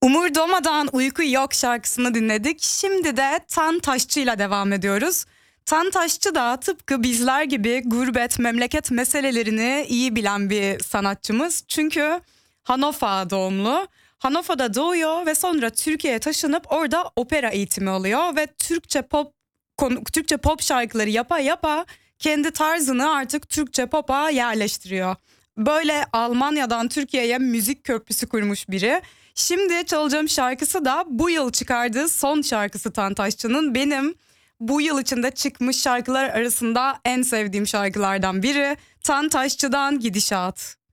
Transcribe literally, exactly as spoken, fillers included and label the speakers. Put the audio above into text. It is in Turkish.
Speaker 1: Umurdomadan Uyku Yok şarkısını dinledik. Şimdi de Tan Taşçı ile devam ediyoruz. Tan Taşçı da tıpkı bizler gibi gurbet, memleket meselelerini iyi bilen bir sanatçımız. Çünkü Hannover doğumlu. Hannover'da doğuyor ve sonra Türkiye'ye taşınıp orada opera eğitimi alıyor ve Türkçe pop Türkçe pop şarkıları yapa yapa kendi tarzını artık Türkçe pop'a yerleştiriyor. Böyle Almanya'dan Türkiye'ye müzik köprüsü kurmuş biri. Şimdi çalacağım şarkısı da bu yıl çıkardığı son şarkısı Tan Taşçı'nın. Benim bu yıl içinde çıkmış şarkılar arasında en sevdiğim şarkılardan biri. Tan Taşçı'dan Gidişat.